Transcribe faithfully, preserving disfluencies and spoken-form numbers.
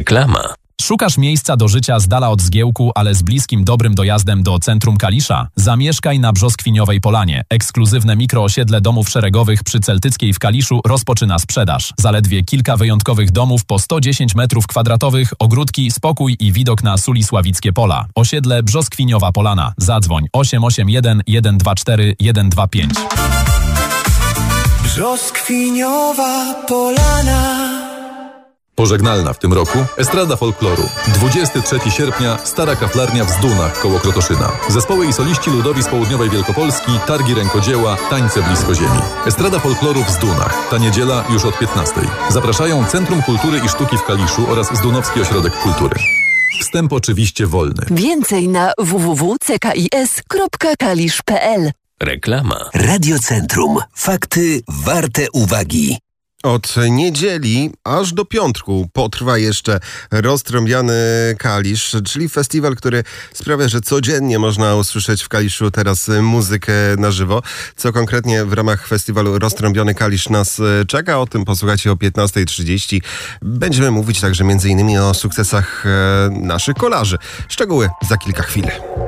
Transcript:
Reklama. Szukasz miejsca do życia z dala od Zgiełku, ale z bliskim dobrym dojazdem do centrum Kalisza? Zamieszkaj na Brzoskwiniowej Polanie. Ekskluzywne mikroosiedle domów szeregowych przy Celtyckiej w Kaliszu rozpoczyna sprzedaż. Zaledwie kilka wyjątkowych domów po sto dziesięć metrów kwadratowych, ogródki, spokój i widok na Sulisławickie Pola. Osiedle Brzoskwiniowa Polana. Zadzwoń osiem osiem jeden, jeden dwa cztery, jeden dwa pięć. Brzoskwiniowa Polana. Pożegnalna w tym roku Estrada Folkloru. dwudziestego trzeciego sierpnia Stara Kaflarnia w Zdunach koło Krotoszyna. Zespoły i soliści ludowi z południowej Wielkopolski, targi rękodzieła, tańce blisko ziemi. Estrada Folkloru w Zdunach. Ta niedziela już od piętnastej. Zapraszają Centrum Kultury i Sztuki w Kaliszu oraz Zdunowski Ośrodek Kultury. Wstęp oczywiście wolny. Więcej na w w w kropka c k i s kropka kalisz kropka p l. Reklama. Radiocentrum. Fakty warte uwagi. Od niedzieli aż do piątku potrwa jeszcze Roztrąbiony Kalisz, czyli festiwal, który sprawia, że codziennie można usłyszeć w Kaliszu teraz muzykę na żywo. Co konkretnie w ramach festiwalu Roztrąbiony Kalisz nas czeka, o tym posłuchajcie o piętnasta trzydzieści. Będziemy mówić także między innymi o sukcesach naszych kolarzy. Szczegóły za kilka chwil.